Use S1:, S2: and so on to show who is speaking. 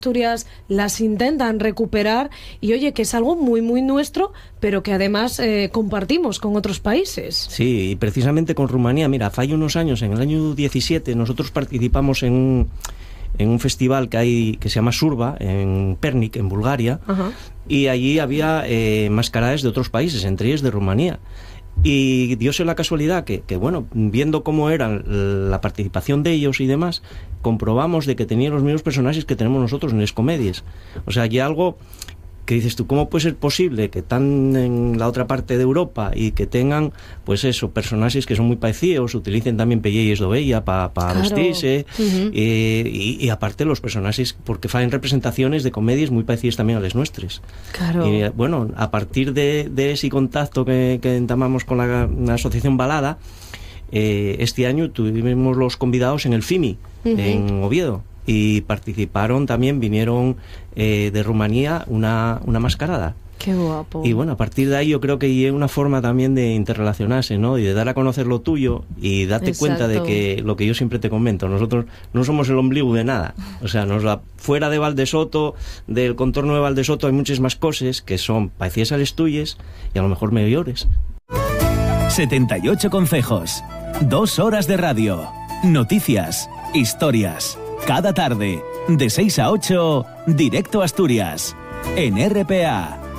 S1: Asturias las intentan recuperar y oye, que es algo muy muy nuestro, pero que además compartimos con otros países.
S2: Sí, y precisamente con Rumanía, mira, hace unos años, en el año 17, nosotros participamos en un festival que se llama Surba, en Pernik, en Bulgaria, y allí había mascaradas de otros países, entre ellos de Rumanía. Y diose la casualidad que, bueno, viendo cómo era la participación de ellos y demás, comprobamos de que tenían los mismos personajes que tenemos nosotros en las comedias. O sea, hay algo que dices tú, ¿cómo puede ser posible que están en la otra parte de Europa y que tengan, pues eso, personajes que son muy parecidos, utilicen también pelleyes d'ovella para vestirse, y aparte los personajes, porque fan representaciones de comedias muy parecidas también a las nuestras.
S1: Claro.
S2: Y bueno, a partir de ese contacto que entamamos con la Asociación Balada, este año tuvimos los convidados en el FIMI, en Oviedo. Y participaron también, vinieron de Rumanía una mascarada.
S1: Qué guapo.
S2: Y bueno, a partir de ahí yo creo que hay una forma también de interrelacionarse, ¿no? Y de dar a conocer lo tuyo y darte cuenta de que lo que yo siempre te comento, nosotros no somos el ombligo de nada. O sea, fuera de Valdesoto, del contorno de Valdesoto, hay muchas más cosas que son parecidas a las tuyas y a lo mejor mayores.
S3: 78 consejos, 2 horas de radio, noticias, historias. Cada tarde, de 6 a 8, Directo Asturias, en RPA.